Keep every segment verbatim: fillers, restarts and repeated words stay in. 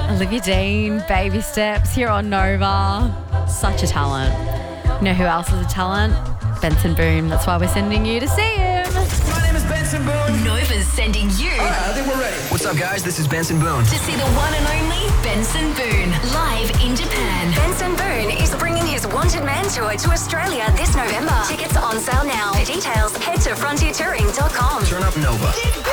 Olivia Dean, Baby Steps, here on Nova. Such a talent. You know who else is a talent? Benson Boone. That's why we're sending you to see him. My name is Benson Boone. Nova's sending you. All right, I think we're ready. What's up, guys? This is Benson Boone. To see the one and only Benson Boone live in Japan. Benson Boone is bringing his Wanted Man tour to Australia this November. Tickets on sale now. For details, head to frontier touring dot com. Turn up Nova.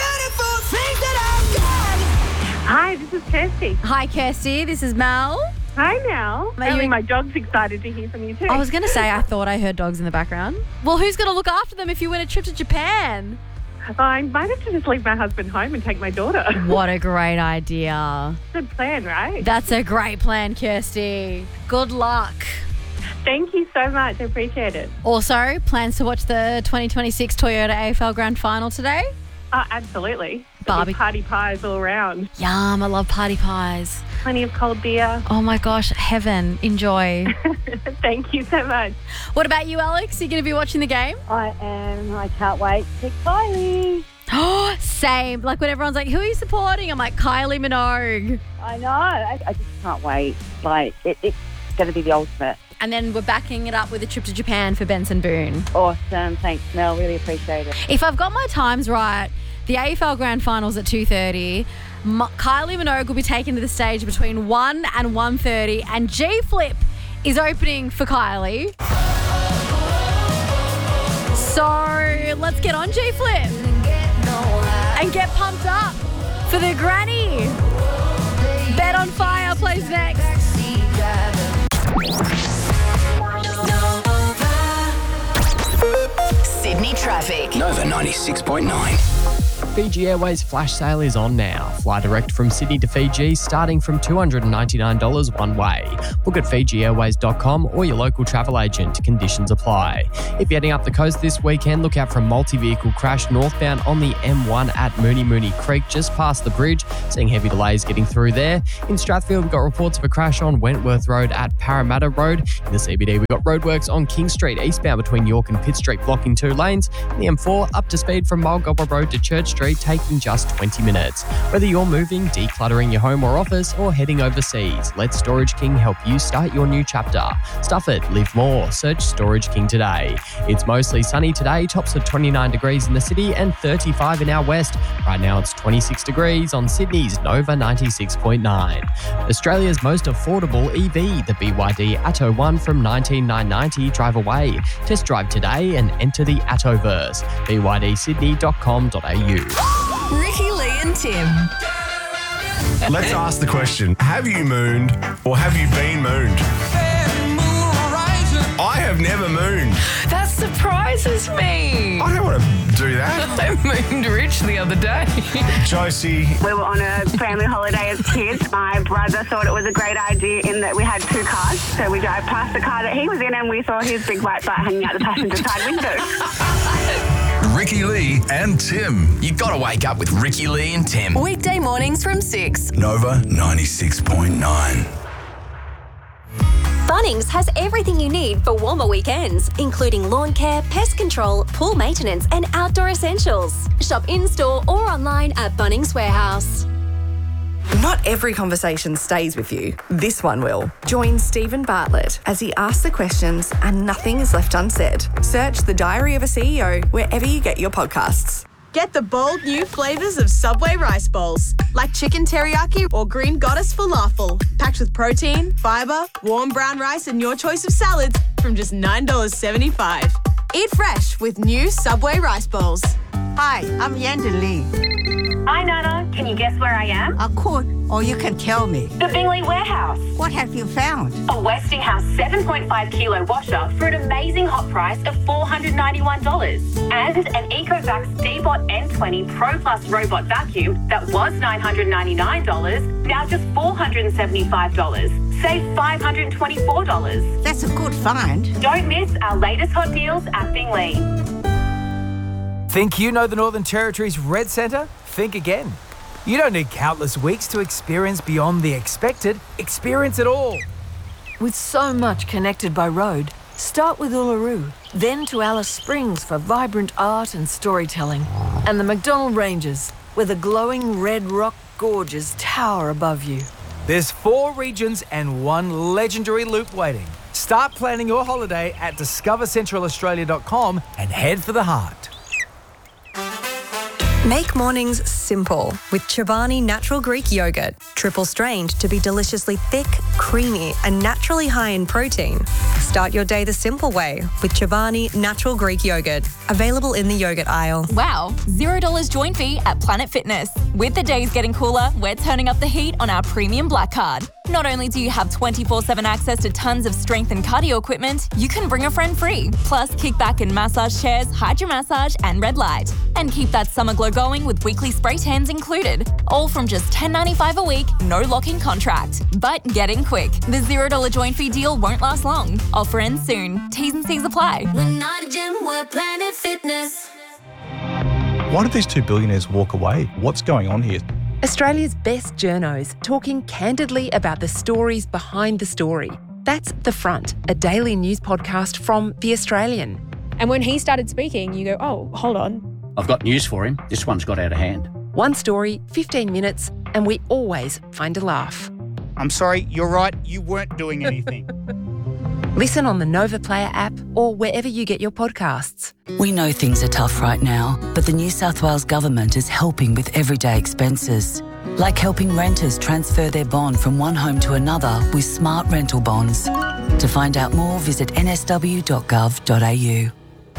Hi, this is Kirsty. Hi, Kirsty. This is Mel. Hi, Mel. Are Ellie, you- my dog's excited to hear from you too. I was going to say, I thought I heard dogs in the background. Well, who's going to look after them if you win a trip to Japan? I might have to just leave my husband home and take my daughter. What a great idea. Good plan, right? That's a great plan, Kirsty. Good luck. Thank you so much. I appreciate it. Also, plans to watch the twenty twenty-six Toyota A F L Grand Final today? Oh, absolutely. Barbie- Party pies all around. Yum, I love party pies. Plenty of cold beer. Oh my gosh, heaven. Enjoy. Thank you so much. What about you, Alex? Are you going to be watching the game? I am. I can't wait. Pick Kylie. Oh, same. Like when everyone's like, who are you supporting? I'm like, Kylie Minogue. I know. I, I just can't wait. Like, it, it's going to be the ultimate. And then we're backing it up with a trip to Japan for Benson Boone. Awesome. Thanks, Mel. Really appreciate it. If I've got my times right, the A F L Grand Final's at two thirty. M- Kylie Minogue will be taken to the stage between one and one thirty. And G-Flip is opening for Kylie. So let's get on G-Flip and get pumped up for the granny. Bet on Fire plays next. Sydney traffic. Nova ninety-six point nine. Fiji Airways flash sale is on now. Fly direct from Sydney to Fiji starting from two hundred ninety-nine dollars one way. Book at fiji airways dot com or your local travel agent. Conditions apply. If you're heading up the coast this weekend, look out for a multi-vehicle crash northbound on the M one at Mooney Mooney Creek, just past the bridge. Seeing heavy delays getting through there. In Strathfield, we've got reports of a crash on Wentworth Road at Parramatta Road. In the C B D, we've got roadworks on King Street eastbound between York and Pitt Street, blocking two lanes. The M four up to speed from Mulgobber Road to Church Street, taking just twenty minutes. Whether you're moving, decluttering your home or office, or heading overseas, let Storage King help you start your new chapter. Stuff it, live more. Search Storage King today. It's mostly sunny today, tops of twenty-nine degrees in the city and thirty-five in our west. Right now it's twenty-six degrees on Sydney's Nova ninety-six point nine. Australia's most affordable E V, the B Y D Atto one from nineteen thousand nine hundred ninety. Drive away. Test drive today and enter the Attoverse. b y d sydney dot com dot a u. Ricky, Lee and Tim. Let's ask the question, have you mooned or have you been mooned? I have never mooned. That surprises me. I don't want to do that. I mooned Rich the other day. Josie. We were on a family holiday as kids. My brother thought it was a great idea in that we had two cars. So we drove past the car that he was in and we saw his big white butt hanging out the passenger side window. Ricky Lee and Tim. You gotta wake up with Ricky Lee and Tim. Weekday mornings from six. Nova ninety-six point nine. Bunnings has everything you need for warmer weekends, including lawn care, pest control, pool maintenance, and outdoor essentials. Shop in-store or online at Bunnings Warehouse. Not every conversation stays with you. This one will. Join Stephen Bartlett as he asks the questions and nothing is left unsaid. Search The Diary of a C E O wherever you get your podcasts. Get the bold new flavours of Subway rice bowls, like chicken teriyaki or green goddess falafel, packed with protein, fibre, warm brown rice and your choice of salads from just nine dollars seventy-five. Eat fresh with new Subway rice bowls. Hi, I'm Yanda Lee. Hi, Nana. Can you guess where I am? I could, or you can tell me. The Bingley Warehouse. What have you found? A Westinghouse seven point five kilo washer for an amazing hot price of four hundred ninety-one dollars. And an Ecovacs D-Bot N twenty Pro Plus robot vacuum that was nine hundred ninety-nine dollars, now just four hundred seventy-five dollars. Save five hundred twenty-four dollars. That's a good find. Don't miss our latest hot deals at Bingley. Think you know the Northern Territory's Red Centre? Think again. You don't need countless weeks to experience beyond the expected. Experience it all. With so much connected by road, start with Uluru, then to Alice Springs for vibrant art and storytelling, and the McDonnell Ranges, where the glowing red rock gorges tower above you. There's four regions and one legendary loop waiting. Start planning your holiday at discover central australia dot com and head for the heart. Make mornings simple with Chobani Natural Greek Yogurt. Triple strained to be deliciously thick, creamy and naturally high in protein. Start your day the simple way with Chobani Natural Greek Yogurt. Available in the yogurt aisle. Wow, zero dollars join fee at Planet Fitness. With the days getting cooler, we're turning up the heat on our premium Black Card. Not only do you have twenty-four seven access to tons of strength and cardio equipment, you can bring a friend free. Plus, kickback and massage chairs, hydro massage and red light. And keep that summer glow going with weekly spray tans included. All from just ten dollars ninety-five a week, no lock-in contract. But get in quick. The zero dollars join fee deal won't last long. Offer ends soon. T's and C's apply. We're not a gym, we're Planet Fitness. Why did these two billionaires walk away? What's going on here? Australia's best journos talking candidly about the stories behind the story. That's The Front, a daily news podcast from The Australian. And when he started speaking, you go, oh, hold on. I've got news for him. This one's got out of hand. One story, fifteen minutes, and we always find a laugh. I'm sorry, you're right. You weren't doing anything. Listen on the Nova Player app or wherever you get your podcasts. We know things are tough right now, but the New South Wales Government is helping with everyday expenses, like helping renters transfer their bond from one home to another with smart rental bonds. To find out more, visit n s w dot gov dot a u.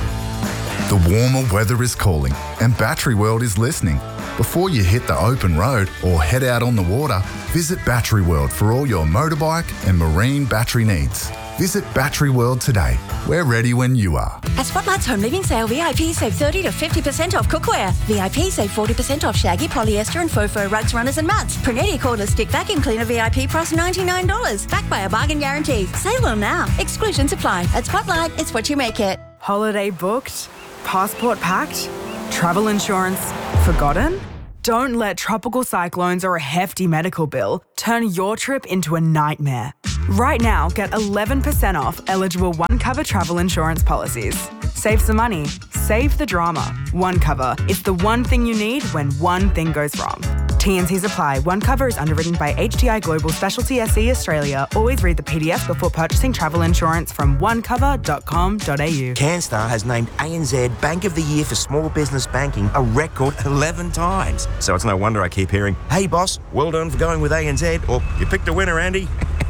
The warmer weather is calling and Battery World is listening. Before you hit the open road or head out on the water, visit Battery World for all your motorbike and marine battery needs. Visit Battery World today. We're ready when you are. At Spotlight's Home Living Sale, V I P save thirty to fifty percent off cookware. V I P save forty percent off shaggy, polyester and faux fur rugs, runners and mats. Prunetti cordless stick vacuum cleaner V I P price ninety-nine dollars. Backed by a bargain guarantee. Sale on now. Exclusions apply. At Spotlight, it's what you make it. Holiday booked? Passport packed? Travel insurance forgotten? Don't let tropical cyclones or a hefty medical bill turn your trip into a nightmare. Right now, get eleven percent off eligible One Cover travel insurance policies. Save some money. Save the drama. One Cover. It's the one thing you need when one thing goes wrong. T and Cs apply. One Cover is underwritten by H D I Global Specialty S E Australia. Always read the P D F before purchasing travel insurance from one cover dot com dot a u. CanStar has named A N Z Bank of the Year for Small Business Banking a record eleven times. So it's no wonder I keep hearing, hey boss, well done for going with A N Z, or you picked a winner, Andy.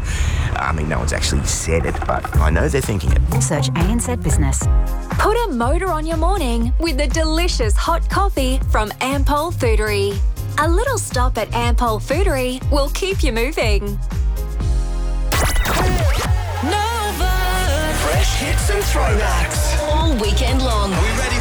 I mean, no one's actually said it, but I know they're thinking it. Search A N Z Business. Put a motor on your morning with the delicious hot coffee from Ampol Foodery. A little stop at Ampol Foodery will keep you moving. Nova! Fresh hits and throwbacks. All weekend long. Are we ready